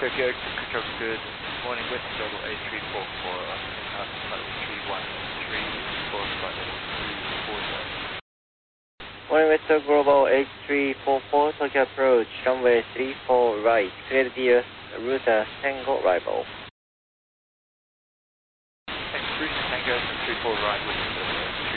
Tokyo, control good morning, Western Global A344, flight 313 for flight level 240. Morning, Western Global H344, Tokyo approach, runway 34 right, clear dear, route Tango arrival. Thanks, Bruce, Tango, 34 right, Western